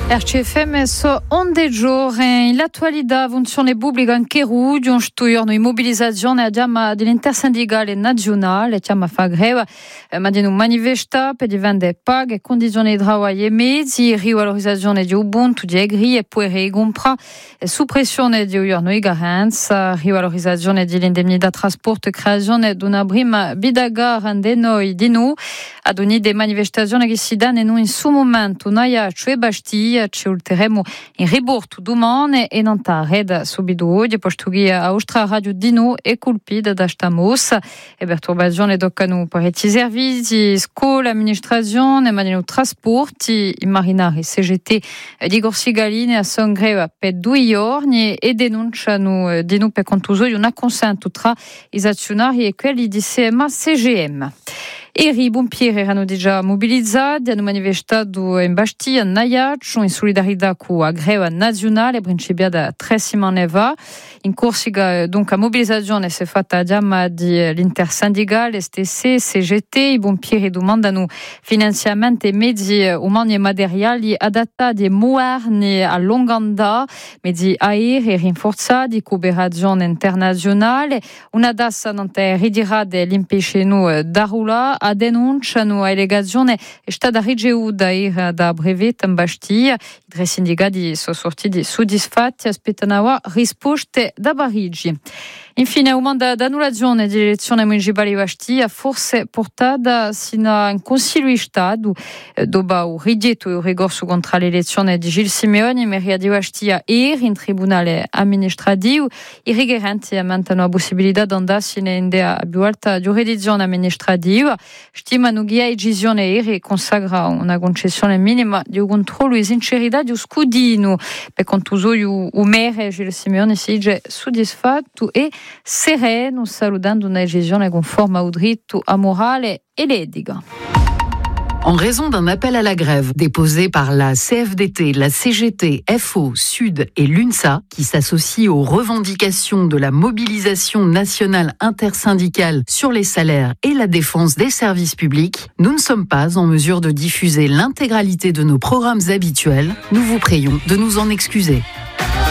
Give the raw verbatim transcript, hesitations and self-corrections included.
R C F M so onde giorni l'attualità funzione pubblica anche Ruggio un studio di mobilizzazione a chiama dell'intersindicale nazionale chiama fa greve ma di un manifesta per diventare paghe condizioni di lavoro e mezzi rivalorizzazione di Ubuntu di Egri e poi ricompra suppressione di giorno di carenza rivalorizzazione dell'indennità trasporto e creazione di una prima bidaga rende noi di noi ad ogni delle manifestazioni che si danno in su momento naia cioè Bastia ci ulteremo in riborto domani e non tarda subito oggi postugi a Ostra Radio Dino e colpita da stamos e perturbazione toccano parecchi servizi scuola amministrazione ma di trasporti i marinari C G T di Corsigaline a son greve per due giorni e denunciano di noi per conto di una consenso tra i azionari e quelli di C M A C G M. E i pompieri erano già mobilizzati, hanno manifestato in Bastia, a Najaccio, in solidarietà con la greve nazionale, principiata tre settimane fa. In Corsica, donc, la mobilizzazione si è fatta a chiama dell'intersindicale S T C, C G T. I pompieri domandano finanziamenti e mezzi umani e materiali adattati e moderni a lunga andata, mezzi aerei rinforzati, cooperazione internazionale. Una tassa non è ritirata l'impegno da rullare. A denunciano a elegazione è stata ricevuta ieri da brevetto in Bastia. I tre sindicati sono sortiti soddisfatti e aspettano ora risposte da Parigi. Infine, un mandato d'annullazione delle elezioni municipali di Bastia forse portata sino a un Consiglio di Stato dopo il rigetto e il ricorso contro l'elezione di Gilles Simeoni in Mairie di Bastia e in Tribunale amministrativo. I richiedenti aumentano la possibilità di andarsene in una più alta giurisdizione amministrativa. Stimano che la decisione ieri consagra una concessione minima di controllo e sincerità di scudino. Per conto il maire Gilles Simeoni si dice soddisfatto e sereno, salutando una decisione conforme au diritto a morale e l'etica. En raison d'un appel à la grève déposé par la C F D T, la C G T, F O, Sud et l'UNSA, qui s'associent aux revendications de la mobilisation nationale intersyndicale sur les salaires et la défense des services publics, nous ne sommes pas en mesure de diffuser l'intégralité de nos programmes habituels. Nous vous prions de nous en excuser.